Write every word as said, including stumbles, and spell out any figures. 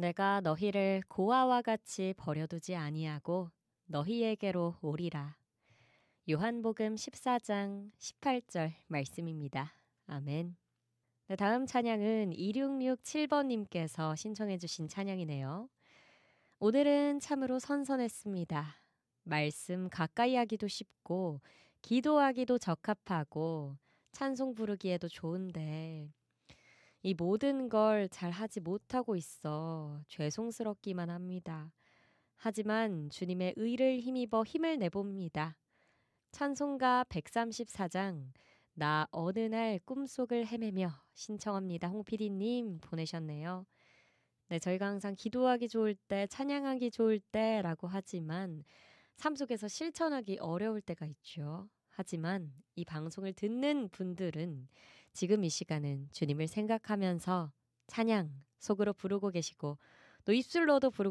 내가 너희를 고아와 같이 버려두지 아니하고 너희에게로 오리라. 요한복음 십사 장 십팔 절 말씀입니다. 아멘. 네, 다음 찬양은 이육육칠 번님께서 신청해 주신 찬양이네요. 오늘은 참으로 선선했습니다. 말씀 가까이 하기도 쉽고 기도하기도 적합하고 찬송 부르기에도 좋은데 이 모든 걸 잘 하지 못하고 있어 죄송스럽기만 합니다. 하지만 주님의 의를 힘입어 힘을 내봅니다. 찬송가 백삼십사 장 나 어느 날 꿈속을 헤매며 신청합니다. 홍피디님 보내셨네요. 네, 저희가 항상 기도하기 좋을 때, 찬양하기 좋을 때라고 하지만 삶 속에서 실천하기 어려울 때가 있죠. 하지만 이 방송을 듣는 분들은 지금 이 시간은 주님을 생각하면서 찬양 속으로 부르고 계시고 또 입술로도 부르고